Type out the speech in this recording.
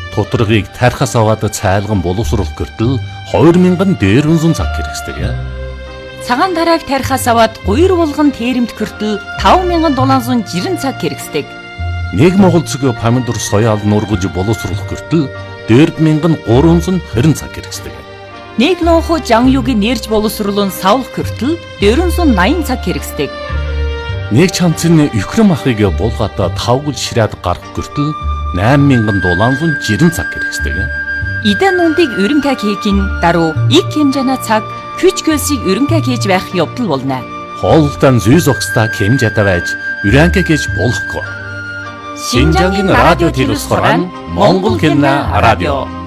Тоторгийг тархас аваад цайлган боловсруулах гэртэл 2400 цаг хэрэгсдэг. Цагаан тарааг тархас аваад 3 булган тээремд хүртэл 5760 цаг хэрэгсдэг. Нэг Монгол цэгийн помидор соёал нургаж боловсруулах гэртэл 4320 цаг хэрэгсдэг. Нэг нууху жанюугийн нэрж боловсруулан савлах гэртэл 480 цаг хэрэгсдэг. Нэг чамцны өхрөм ахыг булгаад 5 гүл ширээд гарах гэртэл 8760 цаг хэрэгсдэг. Идэн нүндийг өрөнгө хийхин даруй их хэмжээний цаг хүч хөлсийг өрөнгө хийж байх явдал болно. Хоолтон зүй зогсдаа хэмжээтэй байж өрөнгө хийж болохгүй. Шинжангийн радио телевизээр Монгол хэлний радио